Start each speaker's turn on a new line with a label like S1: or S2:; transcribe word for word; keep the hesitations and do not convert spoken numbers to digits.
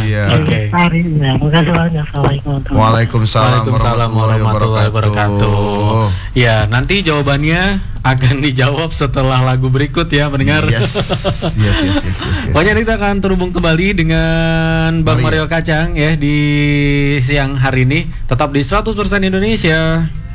S1: Iya.
S2: Oke.
S3: Hari ya, makasih banyak. Assalamualaikum.
S1: Waalaikumsalam
S2: Waalaikumsalam warahmatullahi wabarakatuh. Ya, nanti jawabannya akan dijawab setelah lagu berikut ya pendengar.
S1: Yes, yes, yes, yes, yes, yes.
S2: Pokoknya kita akan terhubung kembali dengan Bang
S1: Mario.
S2: Mario Kacang ya di siang hari ini. Tetap di seratus persen Indonesia.